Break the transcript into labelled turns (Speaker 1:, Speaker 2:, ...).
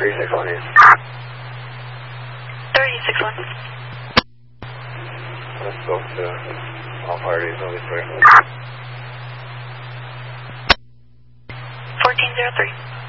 Speaker 1: 361 is.
Speaker 2: 361.
Speaker 1: Let's go to all parties, only clear.
Speaker 2: 1403.